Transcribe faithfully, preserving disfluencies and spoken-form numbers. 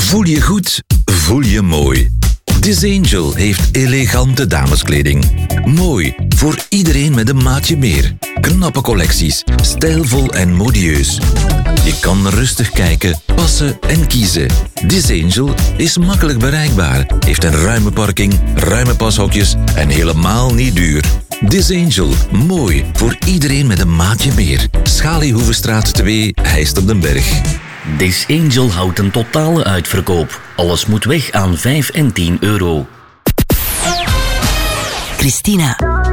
Voel je goed, voel je mooi. Disangel heeft elegante dameskleding. Mooi, voor iedereen met een maatje meer. Knappe collecties, stijlvol en modieus. Je kan rustig kijken, passen en kiezen. Disangel is makkelijk bereikbaar, heeft een ruime parking, ruime pashokjes en helemaal niet duur. Disangel, mooi, voor iedereen met een maatje meer. Schaliehoevenstraat twee, Heist op den Berg. Disangel houdt een totale uitverkoop. Alles moet weg aan vijf en tien euro. Christina.